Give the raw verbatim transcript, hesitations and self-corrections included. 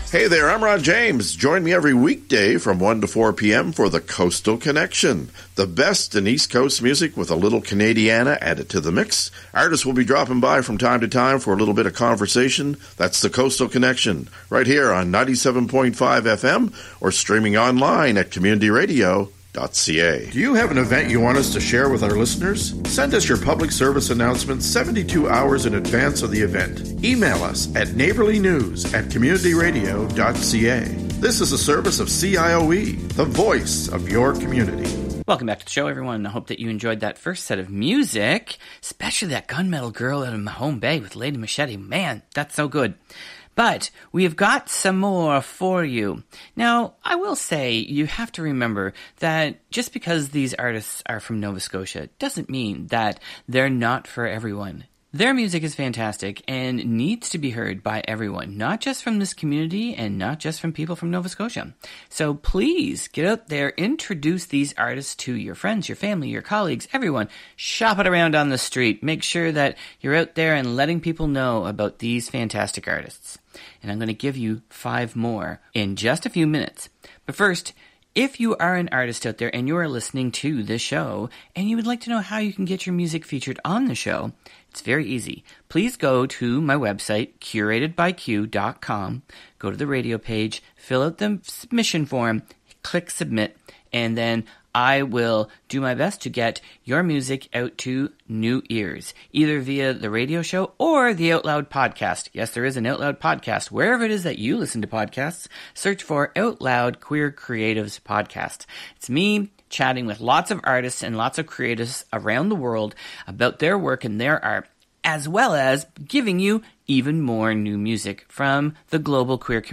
Hey there, I'm Ron James. Join me every weekday from one to four p.m. for the Coastal Connection. The best in East Coast music with a little Canadiana added to the mix. Artists will be dropping by from time to time for a little bit of conversation. That's the Coastal Connection, right here on ninety-seven point five F M or streaming online at community radio dot c a. Do you have an event you want us to share with our listeners? Send us your public service announcement seventy-two hours in advance of the event. Email us at neighborlynews at community radio dot c a. This is a service of C I O E, the voice of your community. Welcome back to the show, everyone. I hope that you enjoyed that first set of music, especially that Gunmetal Girl out of Mahone Bay with Lady Machete. Man, that's so good. But we have got some more for you. Now, I will say you have to remember that just because these artists are from Nova Scotia doesn't mean that they're not for everyone. Their music is fantastic and needs to be heard by everyone, not just from this community and not just from people from Nova Scotia. So please get out there, introduce these artists to your friends, your family, your colleagues, everyone. Shop it around on the street. Make sure that you're out there and letting people know about these fantastic artists. And I'm going to give you five more in just a few minutes. But first, if you are an artist out there and you are listening to this show and you would like to know how you can get your music featured on the show, it's very easy. Please go to my website, curated by q dot com, go to the radio page, fill out the submission form, click submit, and then I will do my best to get your music out to new ears, either via the radio show or the Out Loud podcast. Yes, there is an Out Loud podcast. Wherever it is that you listen to podcasts, search for Out Loud Queer Creatives Podcast. It's me chatting with lots of artists and lots of creatives around the world about their work and their art, as well as giving you even more new music from the global queer community.